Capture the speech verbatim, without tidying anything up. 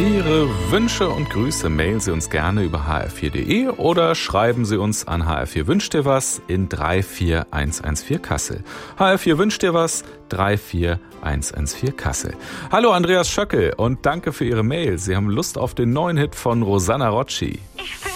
Ihre Wünsche und Grüße mailen Sie uns gerne über h r vier punkt d e oder schreiben Sie uns an H R vier Wünscht dir was in drei vier eins eins vier Kassel. H R vier Wünscht dir was, drei vier eins eins vier Kassel. Hallo Andreas Schöckel und danke für Ihre Mail. Sie haben Lust auf den neuen Hit von Rosanna Rocci. Ich